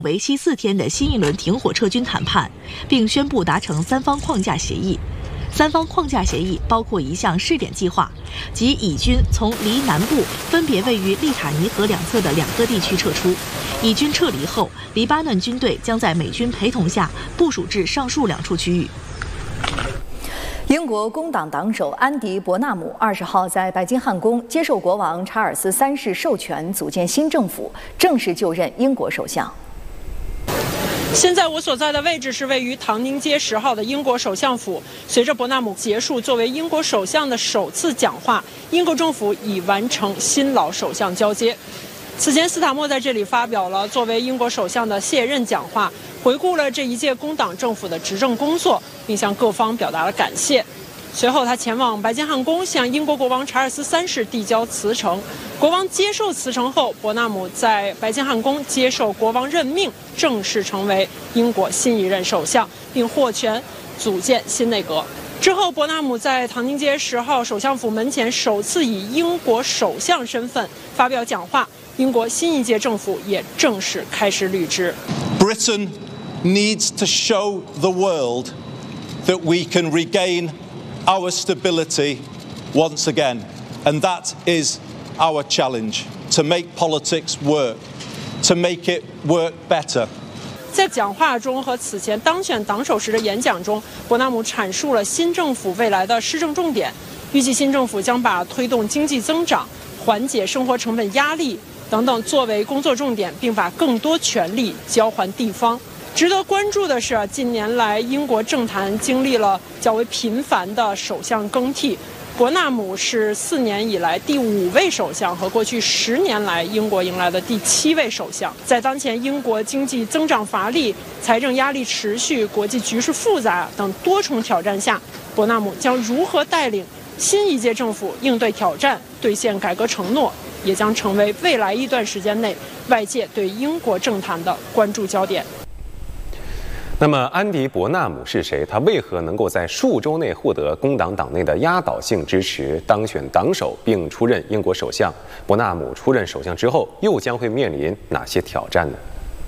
为期4天的新一轮停火撤军谈判，并宣布达成3方框架协议。3方框架协议包括一项试点计划，即以军从离南部分别位于利塔尼河两侧的2个地区撤出。以军撤离后，黎巴嫩军队将在美军陪同下部署至上述2处区域。 英国工党党首安迪·伯纳姆20号在白金汉宫接受国王查尔斯3世授权，组建新政府，正式就任英国首相。 现在我所在的位置是位于唐宁街10号的英国首相府。随着伯纳姆结束作为英国首相的首次讲话，英国政府已完成新老首相交接。此前，斯塔默在这里发表了作为英国首相的卸任讲话，回顾了这一届工党政府的执政工作，并向各方表达了感谢。随后，他前往白金汉宫向英国国王查尔斯3世递交辞呈。国王接受辞呈后，伯纳姆在白金汉宫接受国王任命，正式成为英国新一任首相，并获权组建新内阁。之后，伯纳姆在唐宁街10号首相府门前首次以英国首相身份发表讲话，英国新一届政府也正式开始履职。 Britain needs to show the world that we can regain our stability once again, and that is our challenge, to make politics work, to make it work better. 在讲话中和此前当选党首时的演讲中，伯纳姆阐述了新政府未来的施政重点，预计新政府将把推动经济增长、缓解生活成本压力等等作为工作重点，并把更多权力交还地方。值得关注的是，近年来英国政坛经历了较为频繁的首相更替。伯纳姆是4年以来第5位首相，和过去10年来英国迎来的第7位首相。在当前英国经济增长乏力、财政压力持续、国际局势复杂等多重挑战下，伯纳姆将如何带领新一届政府应对挑战、兑现改革承诺，也将成为未来一段时间内外界对英国政坛的关注焦点。 那么，安迪·伯纳姆是谁？他为何能够在数周内获得工党党内的压倒性支持，当选党首并出任英国首相？伯纳姆出任首相之后，又将会面临哪些挑战呢？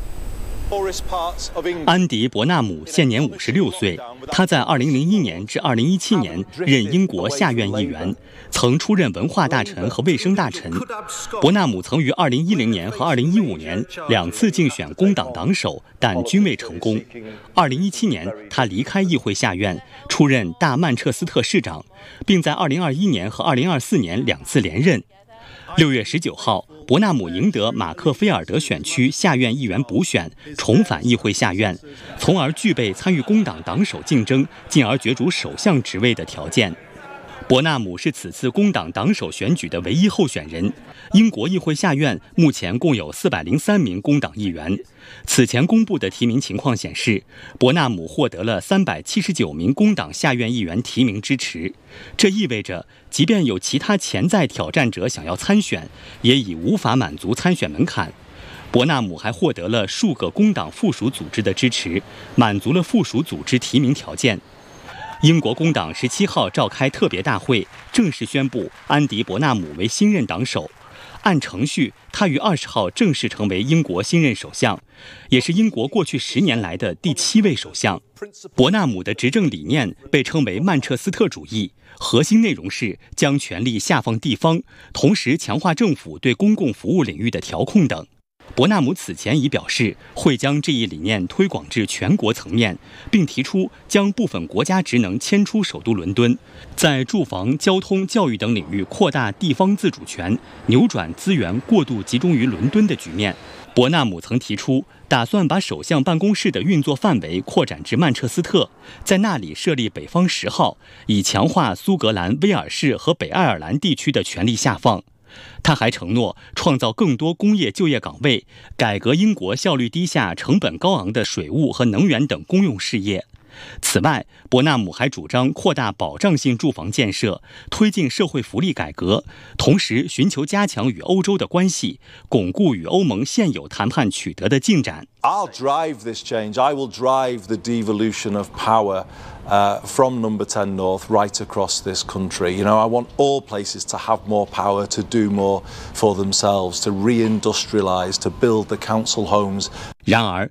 安迪·伯纳姆现年56岁，他在2001年至2017年任英国下院议员，曾出任文化大臣和卫生大臣。伯纳姆曾于2010年和2015年2次竞选工党党首，但均未成功。2017年，他离开议会下院，出任大曼彻斯特市长，并在2021年和2024年2次连任。6月19号，伯纳姆赢得马克菲尔德选区下院议员补选，重返议会下院，从而具备参与工党党首竞争，进而角逐首相职位的条件。伯纳姆是此次工党党首选举的唯一候选人。英国议会下院目前共有403名工党议员。此前公布的提名情况显示，伯纳姆获得了379名工党下院议员提名支持。这意味着，即便有其他潜在挑战者想要参选，也已无法满足参选门槛。伯纳姆还获得了数个工党附属组织的支持，满足了附属组织提名条件。英国工党17号召开特别大会，正式宣布安迪·伯纳姆为新任党首。按程序，他于20号正式成为英国新任首相，也是英国过去10年来的第7位首相。伯纳姆的执政理念被称为曼彻斯特主义，核心内容是将权力下放地方，同时强化政府对公共服务领域的调控等。伯纳姆此前已表示，会将这一理念推广至全国层面，并提出将部分国家职能迁出首都伦敦，在住房、交通、教育等领域扩大地方自主权，扭转资源过度集中于伦敦的局面。伯纳姆曾提出，打算把首相办公室的运作范围扩展至曼彻斯特，在那里设立北方10号，以强化苏格兰、威尔士和北爱尔兰地区的权力下放。他还承诺创造更多工业就业岗位，改革英国效率低下、成本高昂的水务和能源等公用事业。此外，伯纳姆还主张扩大保障性住房建设，推进社会福利改革，同时寻求加强与欧洲的关系，巩固与欧盟现有谈判取得的进展。 I'll drive this change. I will drive the devolution of power from Number 10 North right across this country. You know, I want all places to have more power, to do more for themselves, to reindustrialize, to build the council homes. 然而，